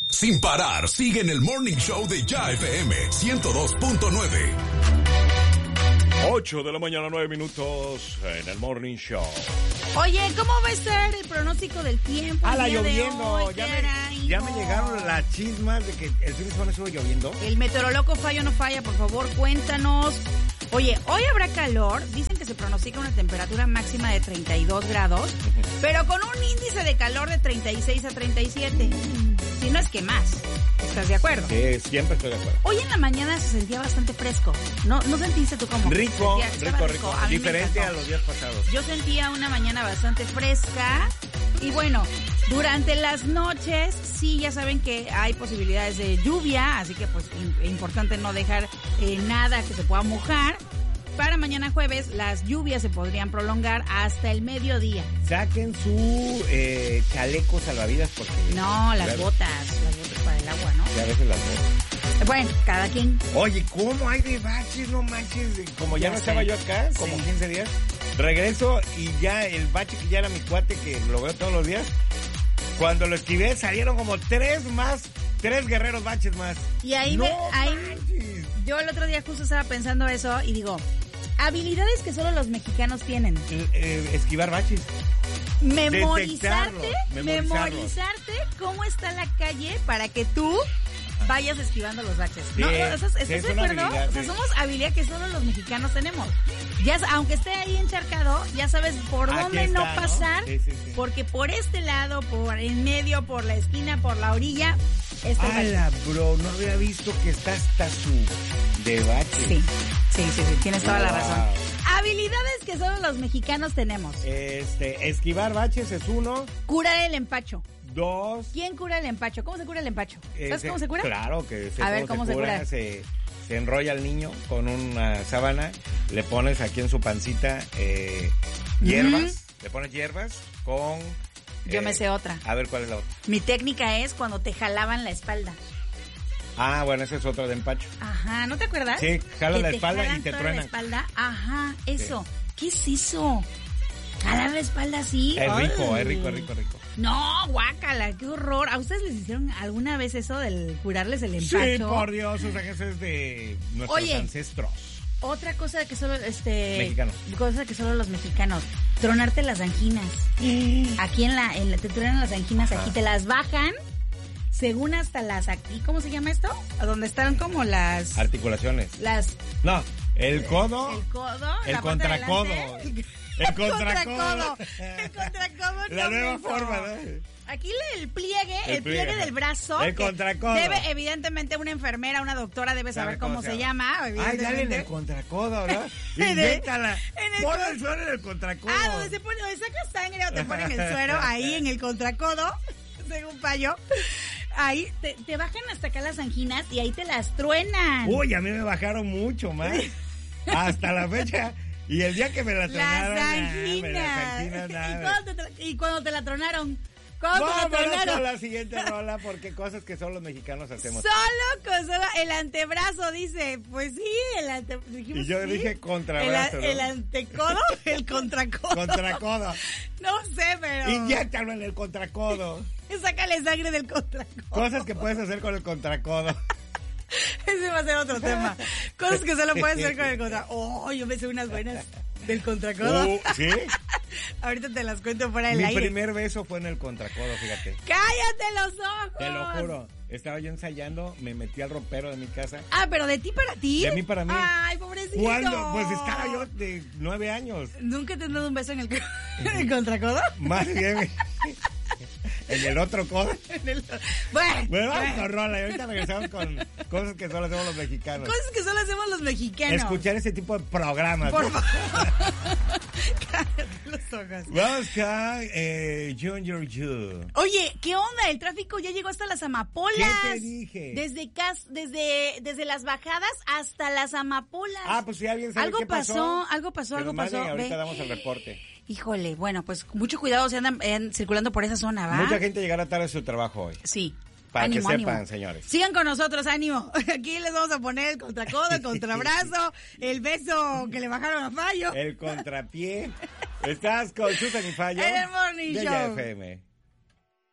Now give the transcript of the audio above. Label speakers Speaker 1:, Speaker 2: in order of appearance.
Speaker 1: Sin parar, sigue en el Morning Show de Ya FM 102.9.
Speaker 2: 8 de la mañana, 9 minutos en el Morning Show.
Speaker 3: Oye, ¿cómo va a estar el pronóstico del tiempo?
Speaker 2: La lloviendo. Ya me llegaron las chismas de que el fin de semana estuvo lloviendo.
Speaker 3: El meteorólogo falla o no falla, por favor, cuéntanos. Oye, hoy habrá calor. Dicen que se pronostica una temperatura máxima de 32 grados, pero con un índice de calor de 36 a 37. Si no es que más. ¿Estás de acuerdo?
Speaker 2: Sí, siempre estoy de acuerdo.
Speaker 3: Hoy en la mañana se sentía bastante fresco. ¿No sentiste tú como?
Speaker 2: Rico.
Speaker 3: A mí
Speaker 2: diferente a los días pasados.
Speaker 3: Yo sentía una mañana bastante fresca. Y bueno, durante las noches, sí, ya saben que hay posibilidades de lluvia, así que pues importante no dejar nada que se pueda mojar. Para mañana jueves, las lluvias se podrían prolongar hasta el mediodía.
Speaker 2: Saquen su chaleco salvavidas porque...
Speaker 3: No, las botas para el agua, ¿no?
Speaker 2: Sí, a veces las botas.
Speaker 3: Bueno, cada quien.
Speaker 2: Oye, ¿cómo hay de baches? No manches. Como ya no estaba yo acá, como 15 días, regreso y ya el bache que ya era mi cuate, que lo veo todos los días, cuando lo esquivé salieron como 3 guerreros baches más.
Speaker 3: Y ahí yo el otro día justo estaba pensando eso y digo, habilidades que solo los mexicanos tienen.
Speaker 2: Esquivar baches.
Speaker 3: Memorizarte cómo está la calle para que tú vayas esquivando los baches.
Speaker 2: Sí,
Speaker 3: ¿No? ¿Estás de acuerdo?
Speaker 2: Habilidad,
Speaker 3: o sea, somos habilidad que solo los mexicanos tenemos. Ya, aunque esté ahí encharcado, ya sabes por dónde no pasar, ¿no? Sí. Porque por este lado, por en medio, por la esquina, por la orilla,
Speaker 2: ¡hala, bro! No había visto que está hasta su de bache.
Speaker 3: Sí, tienes toda la razón. Habilidades que solo los mexicanos tenemos.
Speaker 2: Esquivar baches es uno.
Speaker 3: Curar el empacho. 2. ¿Quién cura el empacho? ¿Cómo se cura el empacho? ¿Sabes cómo se cura?
Speaker 2: Claro que
Speaker 3: A ver, ¿cómo se cura?
Speaker 2: Se enrolla al niño con una sábana, le pones aquí en su pancita hierbas, le pones hierbas con...
Speaker 3: Yo me sé otra.
Speaker 2: A ver, ¿cuál es la otra?
Speaker 3: Mi técnica es cuando te jalaban la espalda.
Speaker 2: Ah, bueno, ese es otro de empacho.
Speaker 3: Ajá, ¿no te acuerdas?
Speaker 2: Sí, jalas la espalda y te
Speaker 3: toda
Speaker 2: truenan.
Speaker 3: La espalda. Ajá, eso. Sí. ¿Qué es eso? ¿Jalar la espalda así?
Speaker 2: Es rico.
Speaker 3: No, guácala, qué horror. ¿A ustedes les hicieron alguna vez eso del curarles el empacho?
Speaker 2: Sí, por Dios, o sea, que eso es de nuestros ancestros.
Speaker 3: Otra cosa que solo
Speaker 2: mexicanos.
Speaker 3: Cosa que solo los mexicanos, tronarte las anginas. Aquí te tronan las anginas, aquí te las bajan. Según hasta las aquí, ¿cómo se llama esto? Donde están como las
Speaker 2: articulaciones. No, el codo. El contracodo. El contracodo. La nueva forma, ¿no?
Speaker 3: Aquí el pliegue del brazo.
Speaker 2: El contracodo.
Speaker 3: Debe, evidentemente, una enfermera, una doctora debe saber cómo se llama.
Speaker 2: Ay, dale en el contracodo, ¿no? Inyéctala. Pon el suero en el contracodo.
Speaker 3: Donde sacas sangre o te ponen el suero, ahí en el contracodo, según Payo. Ahí te bajan hasta acá las anginas y ahí te las truenan.
Speaker 2: Uy, a mí me bajaron mucho más. Hasta la fecha. Y el día que me la tronaron.
Speaker 3: Las anginas.
Speaker 2: Nada.
Speaker 3: ¿Y cuando te la tronaron?
Speaker 2: Vámonos con la siguiente rola, porque cosas que solo los mexicanos hacemos.
Speaker 3: Solo el antebrazo, dice. Pues sí,
Speaker 2: y yo dije contrabrazo,
Speaker 3: el antecodo, el contracodo.
Speaker 2: Contracodo.
Speaker 3: No sé, pero...
Speaker 2: Inyéctalo en el contracodo.
Speaker 3: Sácale sangre del contracodo.
Speaker 2: Cosas que puedes hacer con el contracodo.
Speaker 3: Ese va a ser otro tema. Cosas que solo puedes hacer con el contracodo. Yo me sé unas buenas del contracodo.
Speaker 2: ¿Sí?
Speaker 3: Ahorita te las cuento fuera del aire.
Speaker 2: Mi primer beso fue en el contracodo, fíjate.
Speaker 3: ¡Cállate los ojos!
Speaker 2: Te lo juro. Estaba yo ensayando, me metí al ropero de mi casa.
Speaker 3: Ah, ¿pero de ti para ti?
Speaker 2: De mí para mí.
Speaker 3: Ay, pobrecito.
Speaker 2: ¿Cuándo? Pues estaba yo de 9 años.
Speaker 3: ¿Nunca te has dado un beso en el contracodo?
Speaker 2: Más bien... En el otro codo. Bueno, vamos con rola y ahorita regresamos con cosas que solo hacemos los mexicanos.
Speaker 3: Cosas que solo hacemos los mexicanos.
Speaker 2: Escuchar ese tipo de programas.
Speaker 3: Por favor. Cállate los ojos.
Speaker 2: Vamos con Junior You.
Speaker 3: Oye, ¿qué onda? El tráfico ya llegó hasta las amapolas.
Speaker 2: ¿Qué te dije?
Speaker 3: Desde las bajadas hasta las amapolas.
Speaker 2: Ah, pues si alguien sabe qué pasó.
Speaker 3: Algo pasó.
Speaker 2: Ahorita damos el reporte.
Speaker 3: Híjole, bueno, pues mucho cuidado si andan circulando por esa zona, ¿va?
Speaker 2: Mucha gente llegará tarde a su trabajo hoy.
Speaker 3: Sí.
Speaker 2: Para
Speaker 3: ánimo,
Speaker 2: que sepan,
Speaker 3: ánimo.
Speaker 2: Señores.
Speaker 3: Sigan con nosotros, ánimo. Aquí les vamos a poner el contracodo, el contrabrazo, el beso que le bajaron a Fallo.
Speaker 2: El contrapié. Estás con Susan y Fallo.
Speaker 3: En el Morning
Speaker 2: de
Speaker 3: Show.
Speaker 2: FM.